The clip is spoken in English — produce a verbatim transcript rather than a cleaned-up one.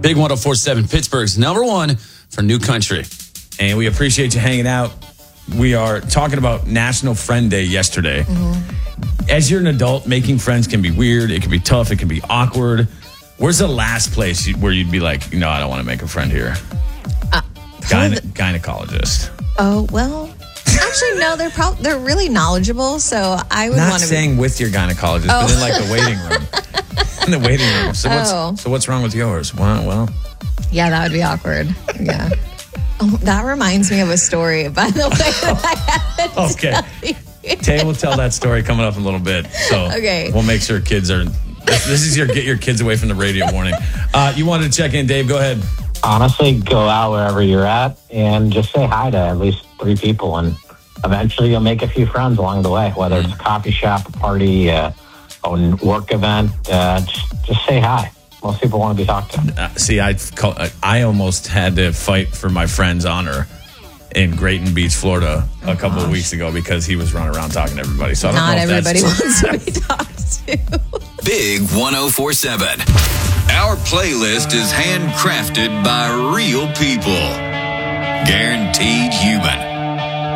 Big one oh four point seven, Pittsburgh's number one for New Country. And we appreciate you hanging out. We are talking about National Friend Day yesterday. Mm-hmm. As you're an adult, making friends can be weird. It can be tough. It can be awkward. Where's the last place where you'd be like, no, I don't want to make a friend here? Uh, Gyne- the- gynecologist. Oh, well, actually, no, they're prob- they're really knowledgeable, so I would Not want to saying be- with your gynecologist, Oh. but in like the waiting room. In the waiting room. So what's, Oh. so what's wrong with yours? Well, well. Yeah, that would be awkward. Yeah. Oh, that reminds me of a story, by the way, that I haven't Okay. tell you. Tay will tell that story coming up in a little bit. So Okay. we'll make sure kids are... This, this is your get your kids away from the radio warning. Uh, you wanted to check in, Dave. Go ahead. Honestly, go out wherever you're at and just say hi to at least three people. And eventually you'll make a few friends along the way, whether it's a coffee shop, a party, uh, a work event. Uh, just, just say hi. Most people want to be talked to. Uh, see, I I almost had to fight for my friend's honor in Grayton Beach, Florida, a Oh, couple gosh. of weeks ago because he was running around talking to everybody. So I don't Not know if everybody that's, wants to be talked to. Big one oh four point seven. Our playlist is handcrafted by real people. Guaranteed human.